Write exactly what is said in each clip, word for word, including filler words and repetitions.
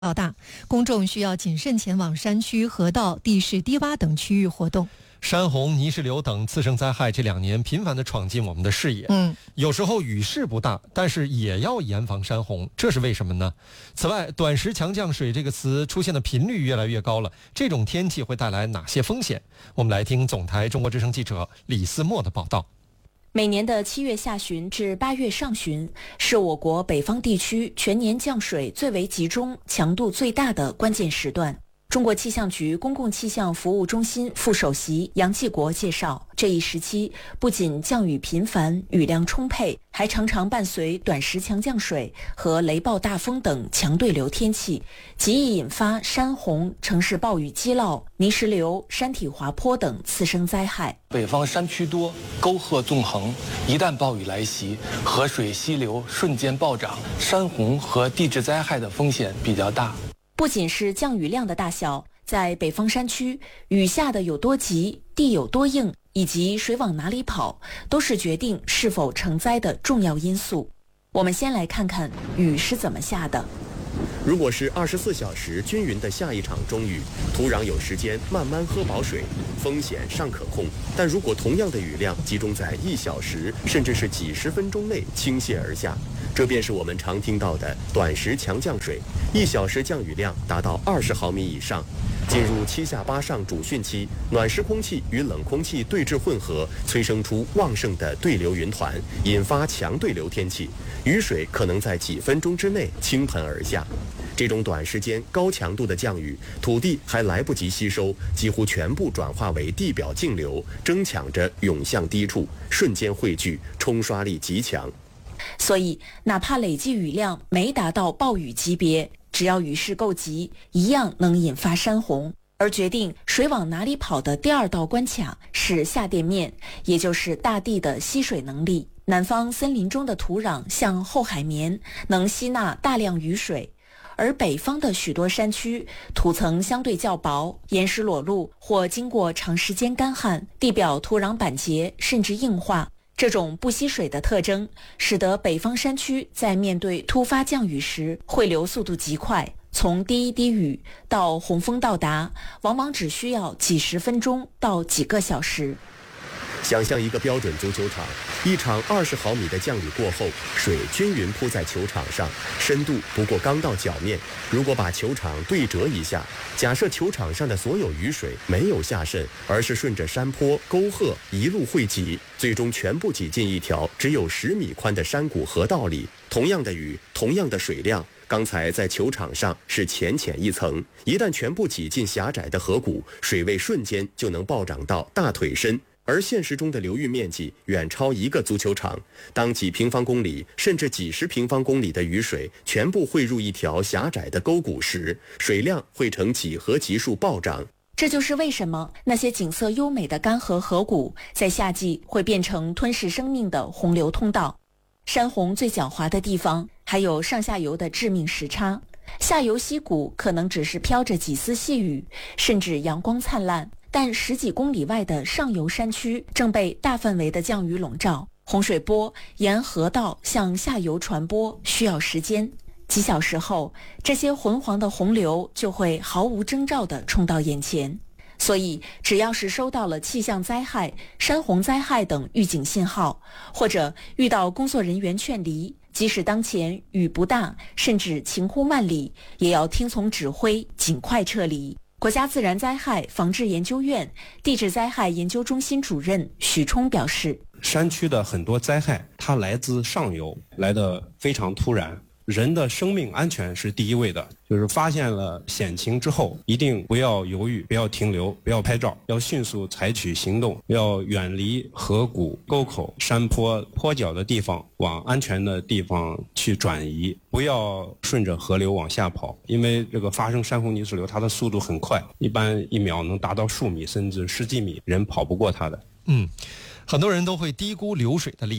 较大，公众需要谨慎前往山区、河道、地势低洼等区域活动。 山洪、泥石流等次生灾害这两年频繁地闯进我们的视野。 嗯， 有时候雨势不大，但是也要严防山洪，这是为什么呢？此外，短时强降水这个词出现的频率越来越高了，这种天气会带来哪些风险？我们来听总台中国之声记者李思墨的报道。 每年的七月下旬至八月上旬是我国北方地区全年降水最为集中、强度最大的关键时段。中国气象局公共气象服务中心副首席杨继国介绍，这一时期不仅降雨频繁、雨量充沛，还常常伴随短时强降水和雷暴大风等强对流天气，极易引发山洪、城市暴雨积涝、泥石流、山体滑坡等次生灾害。 北方山区多，沟壑纵横，一旦暴雨来袭，河水溪流瞬间暴涨，山洪和地质灾害的风险比较大。 不仅是降雨量的大小，在北方山区，雨下的有多急、地有多硬，以及水往哪里跑，都是决定是否成灾的重要因素。我们先来看看雨是怎么下的。 如果是二十四小时均匀的下一场中雨，土壤有时间慢慢喝饱水，风险尚可控。但如果同样的雨量集中在一小时甚至是几十分钟内倾泻而下，这便是我们常听到的短时强降水，一小时降雨量达到二十毫米以上。进入七下八上主汛期，暖湿空气与冷空气对峙混合，催生出旺盛的对流云团，引发强对流天气，雨水可能在几分钟之内倾盆而下。这种短时间高强度的降雨，土地还来不及吸收，几乎全部转化为地表径流，争抢着涌向低处，瞬间汇聚，冲刷力极强。 所以，哪怕累计雨量没达到暴雨级别，只要雨势够急，一样能引发山洪。而决定水往哪里跑的第二道关卡是下垫面，也就是大地的吸水能力。南方森林中的土壤像厚海绵，能吸纳大量雨水。而北方的许多山区土层相对较薄，岩石裸露或经过长时间干旱，地表土壤板结甚至硬化。这种不吸水的特征，使得北方山区在面对突发降雨时，汇流速度极快，从第一滴雨到洪峰到达，往往只需要几十分钟到几个小时。 想象一个标准足球场，一场二十毫米的降雨过后，水均匀铺在球场上，深度不过刚到脚面。如果把球场对折一下，假设球场上的所有雨水没有下渗，而是顺着山坡、沟壑一路汇集，最终全部挤进一条只有十米宽的山谷河道里。同样的雨，同样的水量，刚才在球场上是浅浅一层，一旦全部挤进狭窄的河谷，水位瞬间就能暴涨到大腿深。而现实中的流域面积远超一个足球场，当几平方公里甚至几十平方公里的雨水全部汇入一条狭窄的沟谷时，水量会呈几何级数暴涨。 这就是为什么那些景色优美的干涸河谷在夏季会变成吞噬生命的洪流通道。山洪最狡猾的地方还有上下游的致命时差，下游溪谷可能只是飘着几丝细雨，甚至阳光灿烂，但十几公里外的上游山区正被大范围的降雨笼罩，洪水波沿河道向下游传播需要时间。几小时后，这些浑黄的洪流就会毫无征兆地冲到眼前。所以，只要是收到了气象灾害、山洪灾害等预警信号，或者遇到工作人员劝离，即使当前雨不大，甚至晴空万里，也要听从指挥，尽快撤离。国家自然灾害防治研究院地质灾害研究中心主任许冲表示， 山区的很多灾害它来自上游，来得非常突然，人的生命安全是第一位的，就是发现了险情之后，一定不要犹豫，不要停留，不要拍照，要迅速采取行动，要远离河谷、沟口、山坡、坡脚的地方，往安全的地方去转移，不要顺着河流往下跑，因为这个发生山洪泥石流，它的速度很快，一般一秒能达到数米甚至十几米，人跑不过它的。 嗯。很多人都会低估流水的力量，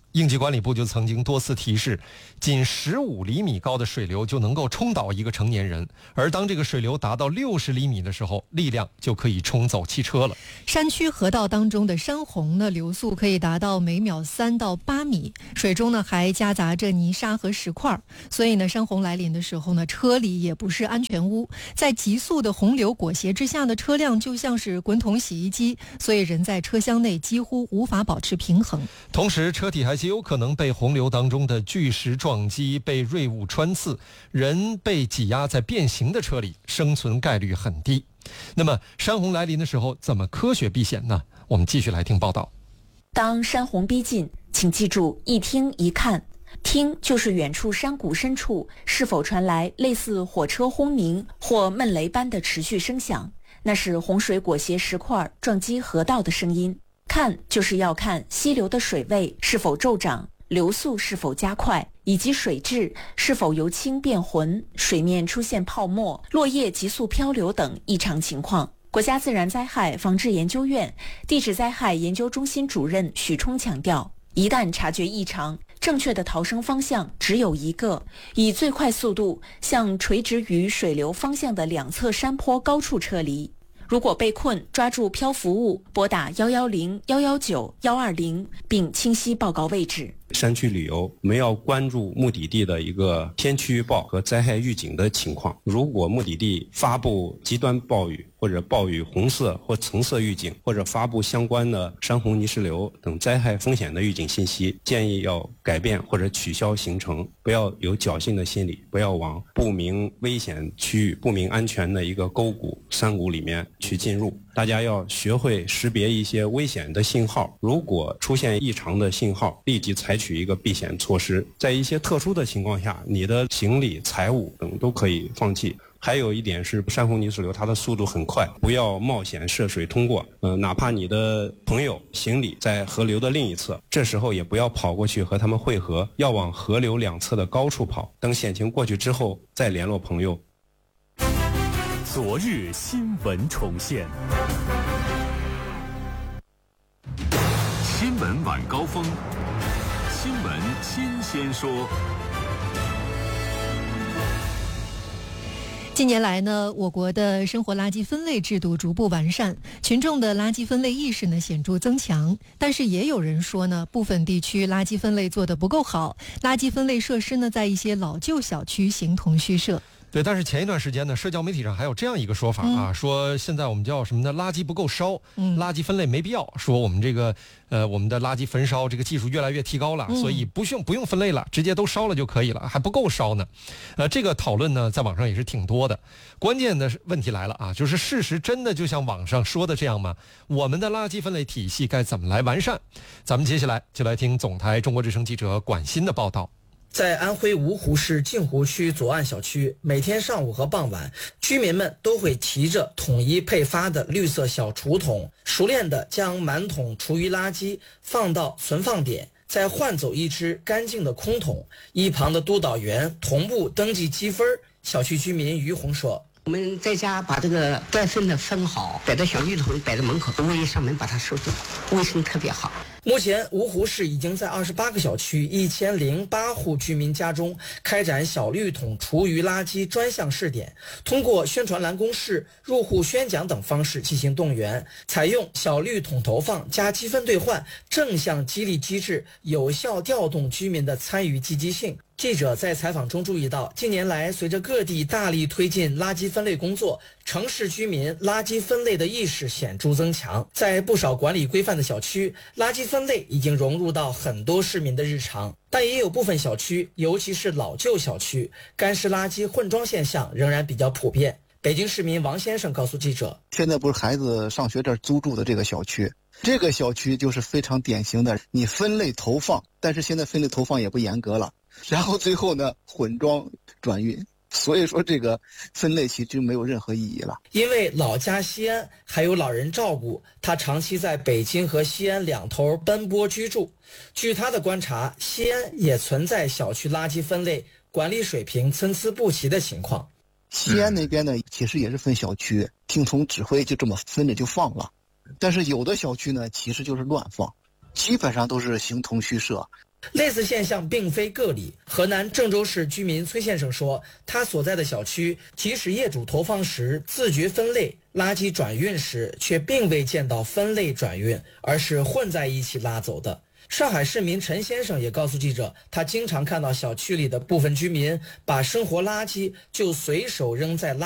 应急管理部就曾经多次提示，仅十五厘米高的水流就能够冲倒一个成年人，而当这个水流达到六十厘米的时候，力量就可以冲走汽车了。 山区河道当中的山洪呢，流速可以达到每秒三到八米，水中呢还夹杂着泥沙和石块，所以呢，山洪来临的时候呢，车里也不是安全屋，在急速的洪流裹挟之下呢，车辆就像是滚筒洗衣机，所以人在车厢内几乎无法保持平衡。 同时，车体还极有可能被洪流当中的巨石撞击，被锐物穿刺，人被挤压在变形的车里，生存概率很低。那么，山洪来临的时候，怎么科学避险呢？我们继续来听报道。 当山洪逼近，请记住一听一看。听就是远处山谷深处是否传来类似火车轰鸣或闷雷般的持续声响，那是洪水裹挟石块撞击河道的声音。看就是要看溪流的水位是否骤涨，流速是否加快，以及水质是否由清变浑，水面出现泡沫、落叶急速漂流等异常情况。国家自然灾害防治研究院地质灾害研究中心主任许冲强调，一旦察觉异常，正确的逃生方向只有一个，以最快速度向垂直于水流方向的两侧山坡高处撤离。如果被困，抓住漂浮物，拨打一一零、一一九、一二零，并清晰报告位置。 山区旅游，我们要关注目的地的一个天气预报和灾害预警的情况。如果目的地发布极端暴雨或者暴雨红色或橙色预警，或者发布相关的山洪泥石流等灾害风险的预警信息，建议要改变或者取消行程，不要有侥幸的心理，不要往不明危险区域、不明安全的一个沟谷、山谷里面去进入。大家要学会识别一些危险的信号，如果出现异常的信号，立即采取一个避险措施。在一些特殊的情况下，你的行李、财物等都可以放弃。还有一点是，山洪泥石流它的速度很快，不要冒险涉水通过。呃，哪怕你的朋友、行李在河流的另一侧，这时候也不要跑过去和他们汇合，要往河流两侧的高处跑。等险情过去之后，再联络朋友。 昨日新闻重现，新闻晚高峰，新闻新鲜说。 近年来呢，我国的生活垃圾分类制度逐步完善，群众的垃圾分类意识呢显著增强。但是也有人说呢，部分地区垃圾分类做得不够好，垃圾分类设施呢在一些老旧小区形同虚设。 对，但是前一段时间呢，社交媒体上还有这样一个说法啊，嗯、说现在我们叫什么呢？垃圾不够烧，嗯、垃圾分类没必要。说我们这个呃，我们的垃圾焚烧这个技术越来越提高了，嗯、所以不用不用分类了，直接都烧了就可以了，还不够烧呢。呃，这个讨论呢，在网上也是挺多的。关键的问题来了啊，就是事实真的就像网上说的这样吗？我们的垃圾分类体系该怎么来完善？咱们接下来就来听总台中国之声记者管鑫的报道。 在安徽芜湖市镜湖区左岸小区，每天上午和傍晚，居民们都会提着统一配发的绿色小储桶，熟练地将满桶厨余垃圾放到存放点，再换走一只干净的空桶。一旁的督导员同步登记积分。小区居民于红说：“ 我们在家把这个该分的分好，摆到小绿桶，摆在门口，我一上门把它收走，卫生特别好。” 目前，芜湖市已经在二十八个小区、一千零八户居民家中开展小绿桶厨余垃圾专项试点，通过宣传栏公示、入户宣讲等方式进行动员，采用小绿桶投放加积分兑换正向激励机制，有效调动居民的参与积极性。记者在采访中注意到，近年来随着各地大力推进垃圾分类工作，城市居民垃圾分类的意识显著增强。在不少管理规范的小区，垃圾分类已经融入到很多市民的日常，但也有部分小区，尤其是老旧小区，干湿垃圾混装现象仍然比较普遍。北京市民王先生告诉记者：“ 现在不是孩子上学这儿租住的这个小区，这个小区就是非常典型的，你分类投放，但是现在分类投放也不严格了。”然后最后呢，混装转运，所以说这个分类其实没有任何意义了。 因为老家西安还有老人照顾，他长期在北京和西安两头奔波居住。据他的观察，西安也存在小区垃圾分类管理水平参差不齐的情况。 西安那边呢，其实也是分小区，听从指挥就这么分着就放了。但是有的小区呢，其实就是乱放，基本上都是形同虚设。 类似现象并非个例。河南郑州市居民崔先生说，他所在的小区即使业主投放时自觉分类，垃圾转运时却并未见到分类转运，而是混在一起拉走的。上海市民陈先生也告诉记者，他经常看到小区里的部分居民把生活垃圾就随手扔在垃